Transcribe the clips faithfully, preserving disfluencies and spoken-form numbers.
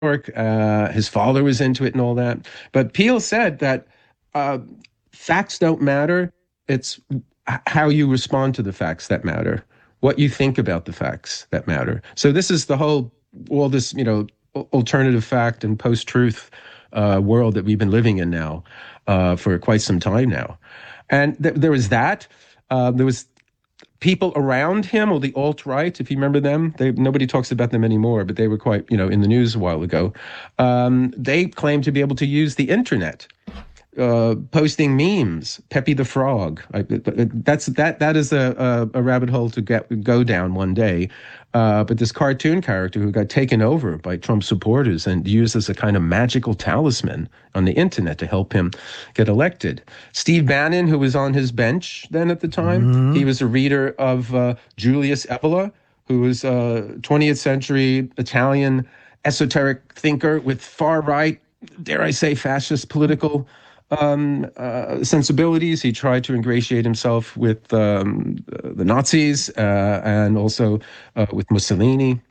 York. Uh, his father was into it and all that. But Peale said that uh, facts don't matter. It's how you respond to the facts that matter, what you think about the facts that matter. So this is the whole, all this, you know, alternative fact and post-truth uh, world that we've been living in now uh, for quite some time now. And th- there was that. Uh, there was people around him, or the alt-right, if you remember them. They, nobody talks about them anymore, but they were quite, you know, in the news a while ago. Um, they claimed to be able to use the internet, uh, posting memes, Peppy the Frog. I, that's that. That is a, a, a rabbit hole to get go down one day. Uh, but this cartoon character who got taken over by Trump supporters and used as a kind of magical talisman on the internet to help him get elected. Steve Bannon, who was on his bench then at the time, mm-hmm. he was a reader of uh, Julius Evola, who was a twentieth century Italian esoteric thinker with far right, dare I say, fascist political Um, uh, sensibilities. He tried to ingratiate himself with um, the Nazis uh, and also uh, with Mussolini.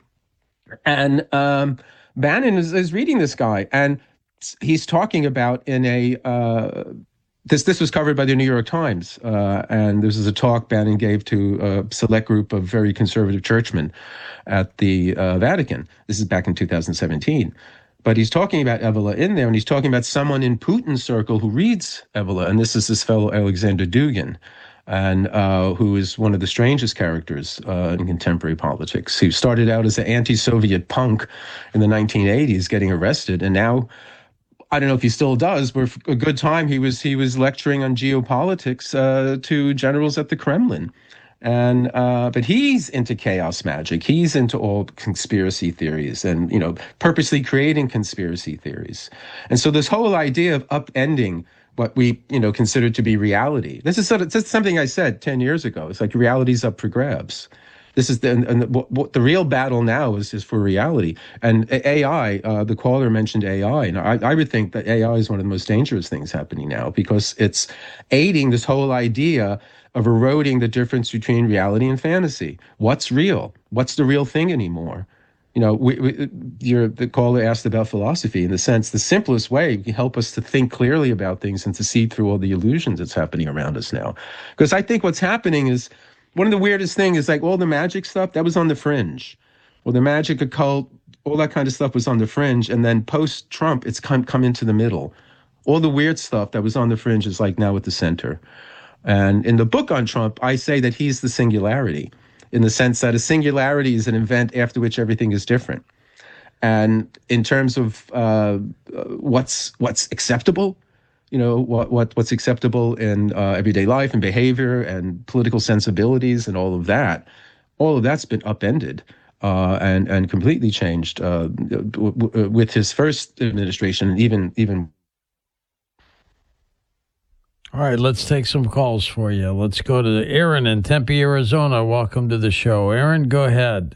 And um, Bannon is, is reading this guy, and he's talking about in a uh, this this was covered by the New York Times, uh, and this is a talk Bannon gave to a select group of very conservative churchmen at the uh, Vatican. This is back in two thousand seventeen. But he's talking about Evola in there, and he's talking about someone in Putin's circle who reads Evola, and this is this fellow Alexander Dugin, and uh, who is one of the strangest characters uh, in contemporary politics, who started out as an anti-Soviet punk in the nineteen eighties, getting arrested, and now, I don't know if he still does, but for a good time he was he was lecturing on geopolitics uh, to generals at the Kremlin. And uh, but he's into chaos magic. He's into all conspiracy theories, and you know, purposely creating conspiracy theories. And so this whole idea of upending what we you know consider to be reality. This is sort of, this is something I said ten years ago. It's like reality's up for grabs. This is the and, and what, what the real battle now is is for reality. And A I, uh, the caller mentioned A I, and I, I would think that A I is one of the most dangerous things happening now, because it's aiding this whole idea of eroding the difference between reality and fantasy. What's real? What's the real thing anymore? You know, we, we, you're, the caller asked about philosophy. In the sense, the simplest way can help us to think clearly about things and to see through all the illusions that's happening around us now. Because I think what's happening is, one of the weirdest things is like all the magic stuff, that was on the fringe. Well, the magic occult, all that kind of stuff was on the fringe. And then post-Trump, it's come, come into the middle. All the weird stuff that was on the fringe is like now at the center. And in the book on Trump, I say that he's the singularity, in the sense that a singularity is an event after which everything is different. And in terms of uh, what's what's acceptable, you know, what, what what's acceptable in uh, everyday life and behavior and political sensibilities and all of that, all of that's been upended uh, and and completely changed uh, w- w- with his first administration, and even even. All right, let's take some calls for you. Let's go to Aaron in Tempe, Arizona. Welcome to the show. Aaron, go ahead.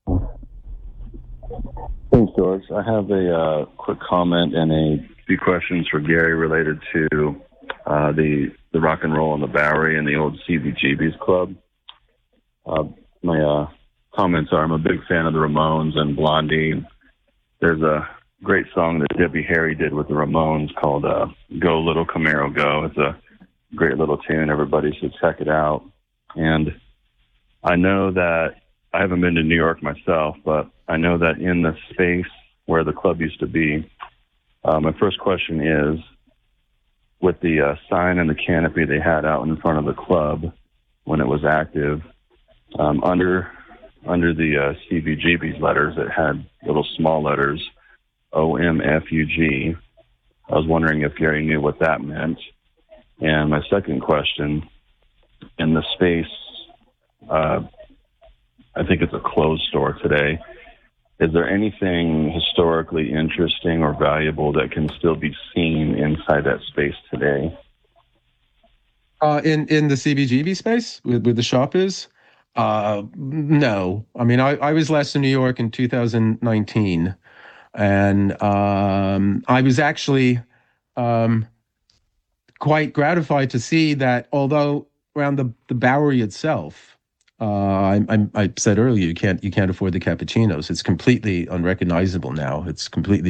Thanks, George. I have a uh, quick comment and a few questions for Gary related to uh, the the rock and roll on the Bowery and the old C B G B's club. Uh, my uh, comments are, I'm a big fan of the Ramones and Blondie. There's a great song that Debbie Harry did with the Ramones called uh, Go Little Camaro Go. It's a great little tune. Everybody should check it out. And I know that I haven't been to New York myself, but I know that in the space where the club used to be, uh, my first question is, with the uh, sign and the canopy they had out in front of the club when it was active, um, under under the uh, C B G B's letters, it had little small letters, O M F U G. I was wondering if Gary knew what that meant. And my second question, in the space, uh, I think it's a clothes store today, is there anything historically interesting or valuable that can still be seen inside that space today? Uh, in, in the C B G B space, where, where the shop is? Uh, no. I mean, I, I was last in New York in two thousand nineteen. And um, I was actually um, quite gratified to see that although around the, the Bowery itself, Uh, I, I, I said earlier, you can't you can't afford the cappuccinos. It's completely unrecognizable now. It's completely